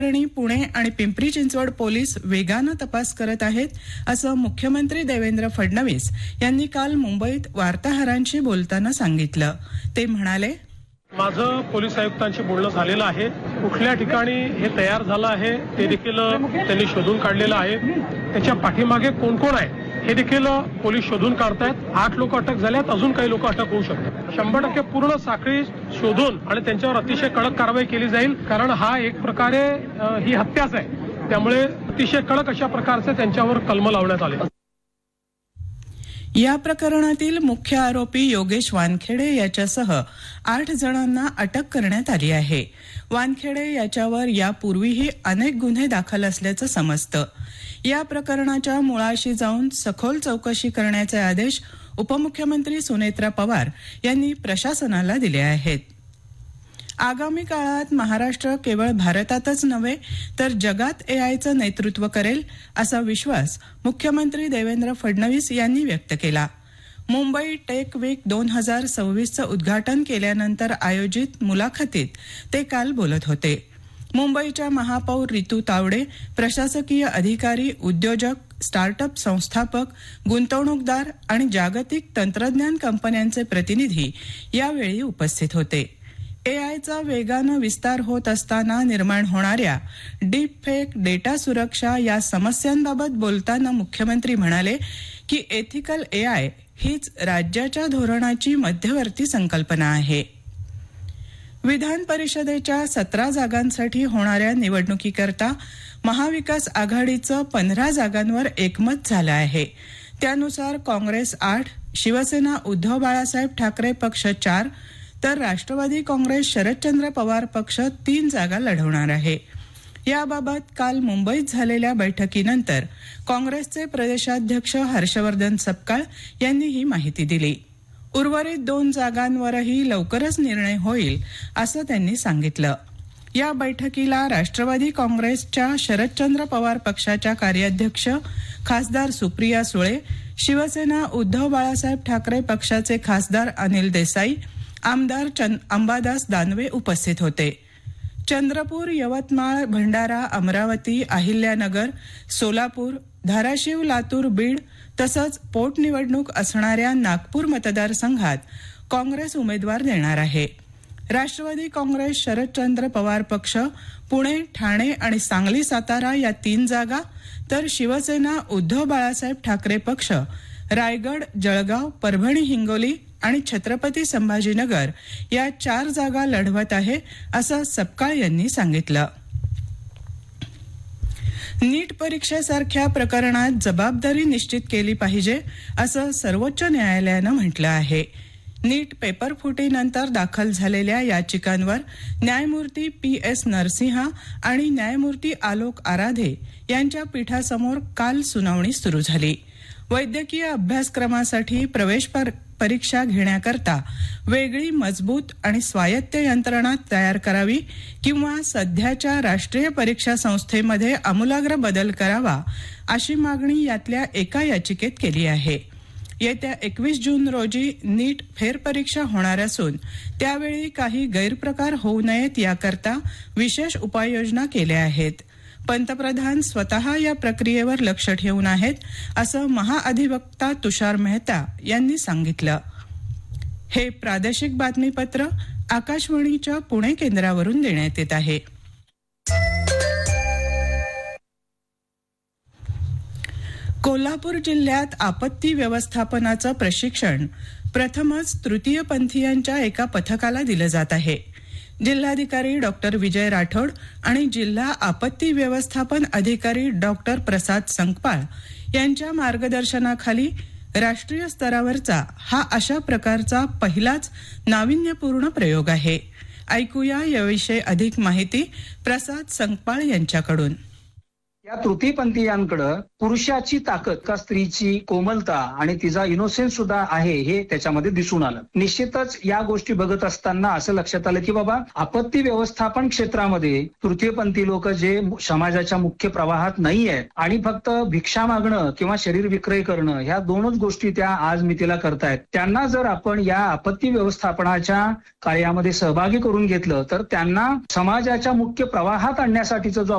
पुणे आणि पिंपरी चिंचवड पोलीस वेगानं तपास करत आहेत असं मुख्यमंत्री देवेंद्र फडणवीस यांनी काल मुंबईत वार्ताहरांशी बोलताना सांगितलं. ते म्हणाले, माझं पोलीस आयुक्तांशी बोलणं झालेलं आहे. कुठल्या ठिकाणी हे तयार झालं आहे ते देखील त्यांनी शोधून काढलेलं आहे. त्याच्या पाठीमागे कोण कोण आहे हे देखील पोलीस शोधून काढतायत. 8 लोक अटक झाल्यात, अजून काही लोक अटक होऊ शकतात. 100% पूर्ण साखळी शोधून आणि त्यांच्यावर अतिशय कडक कारवाई केली जाईल, कारण हा एक प्रकारे ही हत्याच आहे. त्यामुळे अतिशय कडक अशा प्रकारचे त्यांच्यावर कलम लावण्यात आले. या प्रकरणातील मुख्य आरोपी योगेश वानखेडे याच्यासह 8 जणांना अटक करण्यात आली आहे. वानखेडे याच्यावर यापूर्वीही अनेक गुन्हे दाखल असल्याचं समजतं. या प्रकरणाच्या मुळाशी जाऊन सखोल चौकशी करण्याचे आदेश उपमुख्यमंत्री सुनेत्रा पवार यांनी प्रशासनाला दिले आहेत. आगामी काळात महाराष्ट्र केवळ भारतातच नव्हे तर जगात एआयचं नेतृत्व करेल असा विश्वास मुख्यमंत्री देवेंद्र फडणवीस यांनी व्यक्त केला. मुंबई टेक वीक 2026चं उद्घाटन केल्यानंतर आयोजित मुलाखतीत ते काल बोलत होते. मुंबईच्या महापौर रितू तावडे, प्रशासकीय अधिकारी, उद्योजक, स्टार्टअप संस्थापक, गुंतवणूकदार आणि जागतिक तंत्रज्ञान कंपन्यांचे प्रतिनिधी यावेळी उपस्थित होते. एआयचा वेगानं विस्तार होत असताना निर्माण होणाऱ्या डीप फेक, डेटा सुरक्षा या समस्यांबाबत बोलताना मुख्यमंत्री म्हणाले की एथिकल एआय हीच राज्याच्या धोरणाची मध्यवर्ती संकल्पना आहे. विधान परिषदेच्या 17 जागांसाठी होणाऱ्या निवडणुकीकरता महाविकास आघाडीचं 15 जागांवर एकमत झालं आहे. त्यानुसार काँग्रेस 8, शिवसेना उद्धव बाळासाहेब ठाकरे पक्ष 4 तर राष्ट्रवादी काँग्रेस शरदचंद्र पवार पक्ष 3 जागा लढवणार आहे. याबाबत काल मुंबईत झालेल्या बैठकीनंतर काँग्रेसचे प्रदेशाध्यक्ष हर्षवर्धन सपकाळ यांनी ही माहिती दिली. उर्वरित 2 जागांवरही लवकरच निर्णय होईल असं त्यांनी सांगितलं. या बैठकीला राष्ट्रवादी काँग्रेसच्या शरदचंद्र पवार पक्षाच्या कार्याध्यक्ष खासदार सुप्रिया सुळे, शिवसेना उद्धव बाळासाहेब ठाकरे पक्षाचे खासदार अनिल देसाई, आमदार अंबादास दानवे उपस्थित होते. चंद्रपूर, यवतमाळ, भंडारा, अमरावती, अहिल्यानगर, सोलापूर, धाराशिव, लातूर, बीड तसंच पोटनिवडणूक असणाऱ्या नागपूर मतदारसंघात काँग्रेस उमेदवार देणार आहे. राष्ट्रवादी काँग्रेस शरदचंद्र पवार पक्ष पुणे, ठाणे आणि सांगली, सातारा या 3 जागा तर शिवसेना उद्धव बाळासाहेब ठाकरे पक्ष रायगड, जळगाव, परभणी, हिंगोली आणि छत्रपती संभाजीनगर या 4 जागा लढवत आहे असं सपकाळ यांनी सांगितलं. नीट परीक्षेसारख्या प्रकरणात जबाबदारी निश्चित केली पाहिजे असं सर्वोच्च न्यायालयानं म्हटलं आहे. नीट पेपर फुटीनंतर दाखल झालेल्या याचिकांवर न्यायमूर्ती PS नरसिंहा आणि न्यायमूर्ती आलोक आराधे यांच्या पीठासमोर काल सुनावणी सुरू झाली. वैद्यकीय अभ्यासक्रमासाठी प्रवेश परीक्षा घेण्याकरता वेगळी मजबूत आणि स्वायत्त यंत्रणा तयार करावी किंवा सध्याच्या राष्ट्रीय परीक्षा संस्थेमध्ये आमूलाग्र बदल करावा अशी मागणी यातल्या एका याचिकेत केली आहे. येत्या 21 जून रोजी नीट फेरपरीक्षा होणार असून त्यावेळी काही गैरप्रकार होऊ नयेत याकरता विशेष उपाययोजना केल्या आहेत. पंतप्रधान स्वतः या प्रक्रियेवर लक्ष ठेवून आहेत असं महाअधिवक्ता तुषार मेहता यांनी सांगितलं. हे प्रादेशिक बातमीपत्र आकाशवाणीच्या पुणे केंद्रावरून देण्यात येत आहे. कोल्हापूर जिल्ह्यात आपत्ती व्यवस्थापनाचं प्रशिक्षण प्रथमच तृतीयपंथीयांच्या एका पथकाला दिलं जात आहे. जिल्हाधिकारी डॉक्टर विजय राठोड आणि जिल्हा आपत्ती व्यवस्थापन अधिकारी डॉक्टर प्रसाद संकपाळ यांच्या मार्गदर्शनाखाली राष्ट्रीय स्तरावरचा हा अशा प्रकारचा पहिलाच नाविन्यपूर्ण प्रयोग आहे. ऐकूया याविषयी अधिक माहिती प्रसाद संकपाळ यांच्याकडून. या तृतीयपंथीयांकडे पुरुषाची ताकद का स्त्रीची कोमलता आणि तिचा इनोसेन्स सुद्धा आहे हे त्याच्यामध्ये दिसून आलं. निश्चितच या गोष्टी बघत असताना असं लक्षात आलं की बाबा आपत्ती व्यवस्थापन क्षेत्रामध्ये तृतीयपंथी लोक जे समाजाच्या मुख्य प्रवाहात नाही आहेत आणि फक्त भिक्षा मागणं किंवा शरीर विक्रय करणं ह्या 2च गोष्टी त्या आज मितीला करतायत. त्यांना जर आपण या आपत्ती व्यवस्थापनाच्या कार्यामध्ये सहभागी करून घेतलं तर त्यांना समाजाच्या मुख्य प्रवाहात आणण्यासाठीचा जो